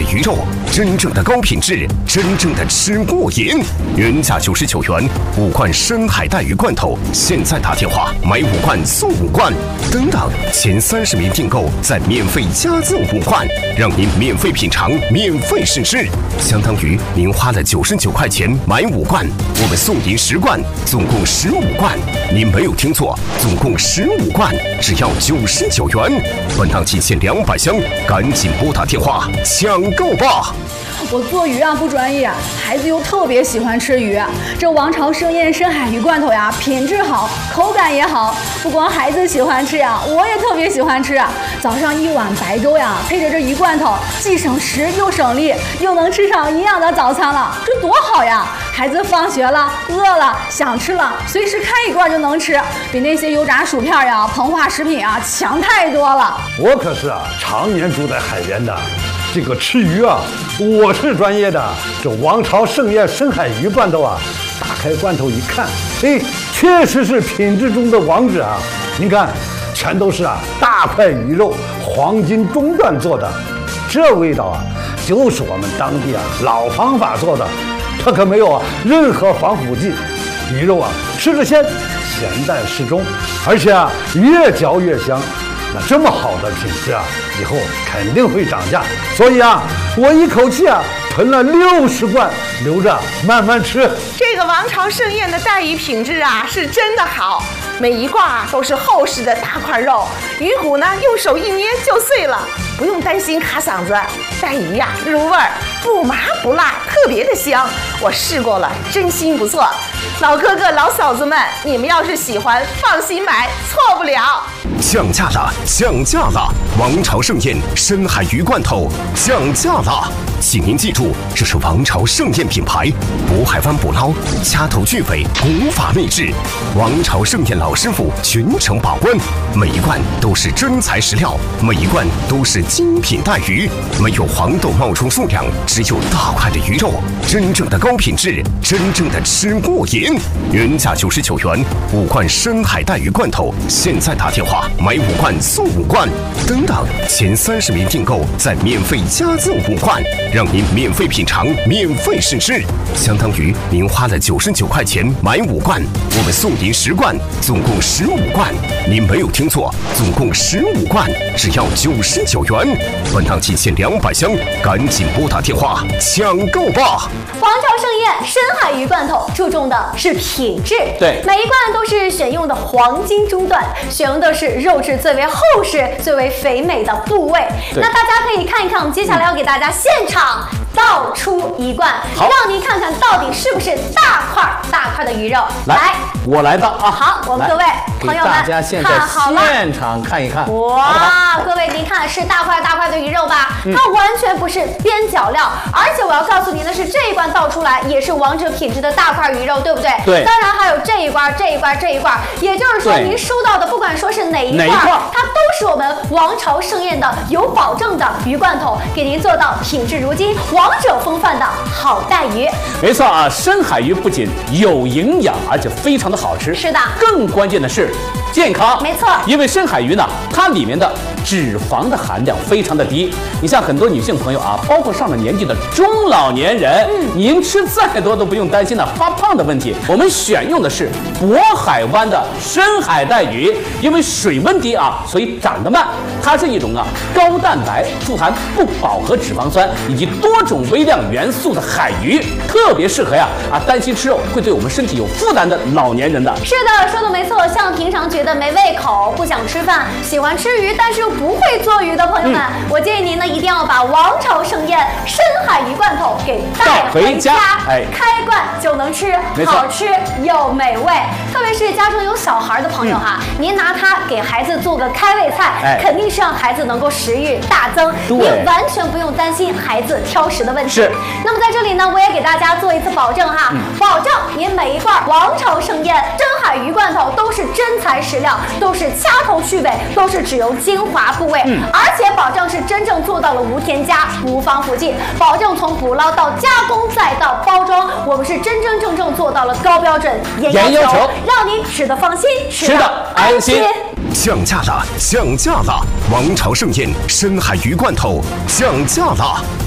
鱼肉，真正的高品质，真正的吃过瘾。原价99元，5罐深海带鱼罐头，现在打电话买5罐送5罐，等等，前30名订购再免费加赠5罐，让您免费品尝，免费试吃，相当于您花了99块钱买5罐，我们送您10罐，总共15罐。您没有听错，总共15罐，只要99元。本档期限200箱，赶紧拨打电话抢购吧！ 我做鱼啊不专业，孩子又特别喜欢吃鱼。这王朝盛宴深海鱼罐头呀，品质好，口感也好。不光孩子喜欢吃呀，我也特别喜欢吃。早上1碗白粥呀，配着这鱼罐头，既省时又省力，又能吃上营养的早餐了，这多好呀！孩子放学了，饿了，想吃了，随时开一罐就能吃，比那些油炸薯片呀、膨化食品啊强太多了。 我可是常年住在海边的。这个吃鱼啊，我是专业的。这王朝盛宴深海鱼罐头啊，打开罐头一看，哎，确实是品质中的王者啊！您看，全都是大块鱼肉，黄金中段做的，这味道啊，就是我们当地老方法做的，它可没有任何防腐剂。鱼肉吃着鲜，咸淡适中，而且越嚼越香。那这么好的品质以后肯定会涨价，所以我一口气囤了60罐，留着慢慢吃。 这个王朝盛宴的带鱼品质是真的好，每一罐都是厚实的大块肉，鱼骨呢用手一捏就碎了，不用担心卡嗓子。带鱼入味儿，不麻不辣，特别的香。我试过了，真心不错。老哥哥老嫂子们，你们要是喜欢，放心买，错不了。 降价了，降价了！王朝盛宴深海鱼罐头降价了，请您记住，这是王朝盛宴品牌，渤海湾捕捞，掐头去尾，古法秘制。王朝盛宴老师傅全程把关，每一罐都是真材实料，每一罐都是精品带鱼，没有黄豆冒充数量，只有大块的鱼肉，真正的高品质，真正的吃过瘾。原价99元，5罐深海带鱼罐头，现在打电话买5罐送5罐，等等，前30名订购再免费加赠5罐，让您免费品尝，免费试吃，相当于您花了99块钱买5罐，我们送您10罐，总共15罐。您没有听错，总共15罐，只要99元。本档期限200箱，赶紧拨打电话抢购吧！ 王朝盛宴深海鱼罐头注重的是品质， 对， 每一罐都是选用的黄金中段，选用的是肉质最为厚实、最为肥美的部位。那大家可以看一看，我们接下来要给大家现场倒出一罐，让您看看到底是不是大块的鱼肉。来， 我来倒好，我们各位朋友们大家现在现场看一看。 哇，各位您看是大块的鱼肉吧？它完全不是边角料，而且我要告诉您的是，这一罐倒出来也是王者品质的大块鱼肉，对不对？ 对。 当然还有这一罐，也就是说您收到的不管说是哪一罐，它都是我们王朝盛宴的有保证的鱼罐头，给您做到品质如金、王者风范的好带鱼。 没错深海鱼不仅有营养，而且非常的好吃。 是的。 更关键的是健康。 没错。 因为深海鱼呢，它里面的脂肪的含量非常的低。你像很多女性朋友包括上了年纪的中老年人，您吃再多都不用担心发胖的问题。我们选用的是渤海湾的深海带鱼，因为水温低所以长得慢。它是一种高蛋白、富含不饱和脂肪酸以及多种微量元素的海鱼，特别适合担心吃肉会对我们身体有负担的老年人的。 是的，说的没错。像平常觉得没胃口、不想吃饭、喜欢吃鱼但是又不会做鱼的朋友们，我建议您呢一定要把王朝盛宴深海鱼罐头给带回家，开罐就能吃，好吃又美味。特别是家中有小孩的朋友您拿它给孩子做个开胃菜，肯定是让孩子能够食欲大增，您完全不用担心孩子挑食的问题。 是。 那么在这里呢，我也给大家做一次保证保证您每一罐王朝盛宴深海鱼罐头都是真材实料，都是掐头去尾，都是只用精华部位，而且保证是真正做到了无添加、无防腐剂，保证从捕捞到加工再到包装，我们是真真正正做到了高标准、严要求，让您吃得放心，吃得安心。 降价了，降价了！王朝盛宴深海鱼罐头降价了。